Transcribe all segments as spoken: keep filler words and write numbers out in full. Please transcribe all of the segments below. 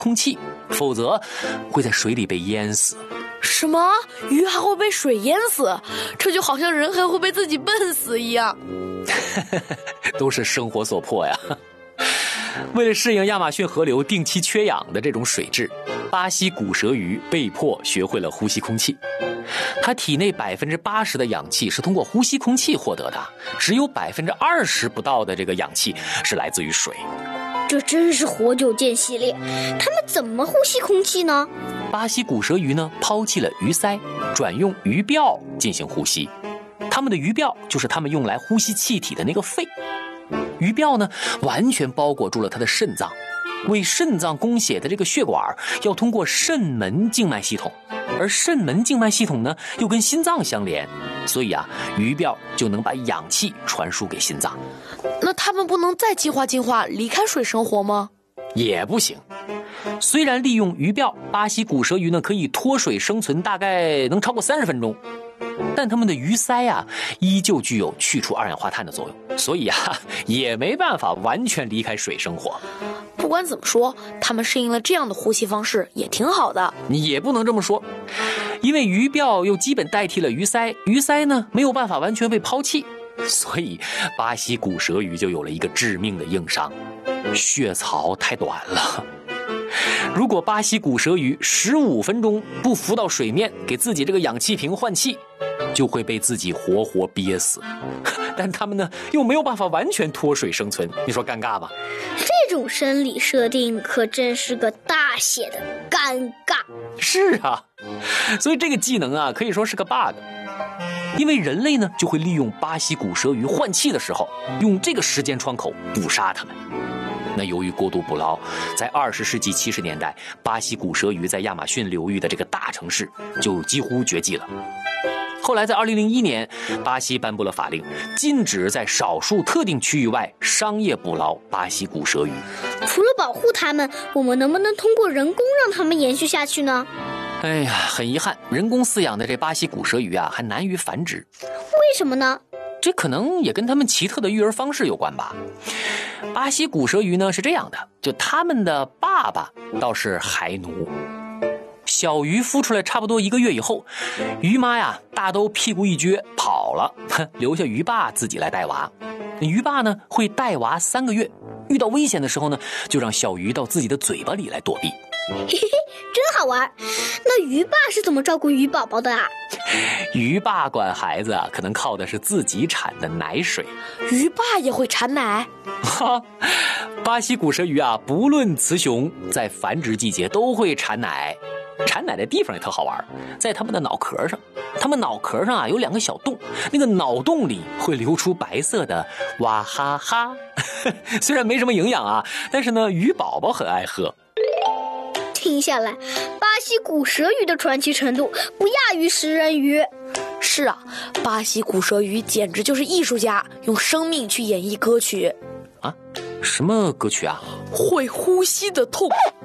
空气，否则会在水里被淹死。 什么？鱼还会被水淹死？这就好像人还会被自己笨死一样。 都是生活所迫呀。为了适应亚马逊河流定期缺氧的这种水质，巴西古蛇鱼被迫学会了呼吸空气。它体内百分之八十的氧气是通过呼吸空气获得的，只有百分之二十不到的这个氧气是来自于水。 这真是活久见系列，它们怎么呼吸空气呢？ 巴西古蛇鱼呢，抛弃了鱼鳃，转用鱼鳔进行呼吸。它们的鱼鳔就是它们用来呼吸气体的那个肺。鱼鳔呢，完全包裹住了它的肾脏，为肾脏供血的这个血管要通过肾门静脉系统，而肾门静脉系统呢又跟心脏相连，所以啊，鱼鳔就能把氧气传输给心脏。 那它们不能再进化进化，离开水生活吗？ 也不行。虽然利用鱼鳔，巴西古蛇鱼呢可以脱水生存，大概能超过三十分钟。但它们的鱼鳃啊，依旧具有去除二氧化碳的作用，所以啊，也没办法完全离开水生活。 不管怎么说，它们适应了这样的呼吸方式也挺好的。 你也不能这么说，因为鱼鳔又基本代替了鱼鳃，鱼鳃呢没有办法完全被抛弃，所以巴西古蛇鱼就有了一个致命的硬伤，血槽太短了。如果巴西古蛇鱼十五分钟不浮到水面，给自己这个氧气瓶换气，就会被自己活活憋死。但他们呢，又没有办法完全脱水生存，你说尴尬吧？ 这种生理设定可真是个大写的尴尬。 是啊，所以这个技能啊，可以说是个 bug。因为人类呢，就会利用巴西古蛇鱼换气的时候，用这个时间窗口捕杀它们。那由于过度捕捞，在二十世纪七十年代，巴西古蛇鱼在亚马逊流域的这个大城市就几乎绝迹了。后来在二零零一年，巴西颁布了法令，禁止在少数特定区域外商业捕捞巴西古蛇鱼。 除了保护它们，我们能不能通过人工让它们延续下去呢？ 哎呀，很遗憾，人工饲养的这巴西古蛇鱼啊，还难于繁殖。 为什么呢？ 这可能也跟他们奇特的育儿方式有关吧。巴西古蛇鱼呢是这样的，就他们的爸爸倒是海奴。小鱼孵出来差不多一个月以后，鱼妈呀大都屁股一撅跑了，留下鱼爸自己来带娃。鱼爸呢会带娃三个月，遇到危险的时候呢，就让小鱼到自己的嘴巴里来躲避。 嘿嘿，真好玩。那鱼爸是怎么照顾鱼宝宝的啊？ 鱼爸管孩子啊，可能靠的是自己产的奶水。 鱼爸也会产奶？ 哈，巴西古蛇鱼啊，不论雌雄，在繁殖季节都会产奶。产奶的地方也特好玩，在它们的脑壳上，它们脑壳上啊有两个小洞，那个脑洞里会流出白色的哇哈哈。虽然没什么营养啊，但是呢，鱼宝宝很爱喝。 听下来，巴西古蛇鱼的传奇程度不亚于食人鱼。 是啊，巴西古蛇鱼简直就是艺术家，用生命去演绎歌曲。 啊？什么歌曲啊？ 会呼吸的痛。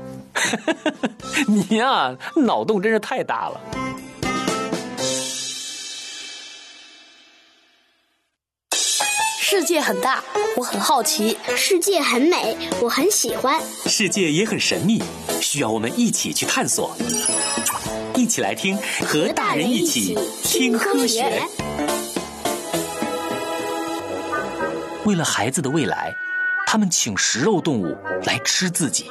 你呀，脑洞真是太大了。 世界很大，我很好奇； 世界很美，我很喜欢； 世界也很神秘，需要我们一起去探索。一起来听，和大人一起听科学。为了孩子的未来，他们请食肉动物来吃自己。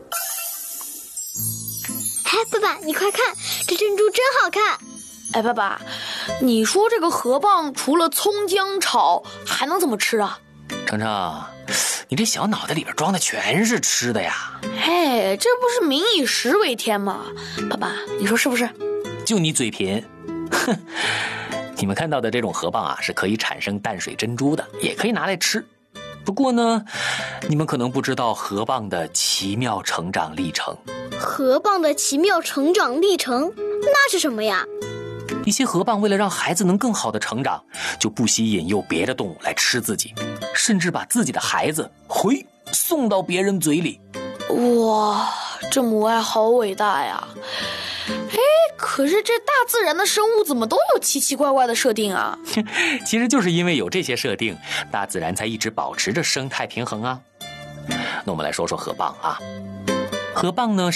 哎，爸爸，你快看，这珍珠真好看。 哎，爸爸，你说这个河蚌除了葱姜炒还能怎么吃啊？ 程程，你这小脑袋里边装的全是吃的呀。 嘿，这不是民以食为天吗？爸爸，你说是不是？ 就你嘴贫。哼，你们看到的这种河蚌啊，是可以产生淡水珍珠的，也可以拿来吃。不过呢，你们可能不知道河蚌的奇妙成长历程。 河蚌的奇妙成长历程，那是什么呀？ 一些河蚌为了让孩子能更好的成长，就不惜引诱别的动物来吃自己，甚至把自己的孩子回送到别人嘴里。 哇，这母爱好伟大呀！哎，可是这大自然的生物怎么都有奇奇怪怪的设定啊？ 其实就是因为有这些设定，大自然才一直保持着生态平衡啊。那我们来说说河蚌啊，河蚌呢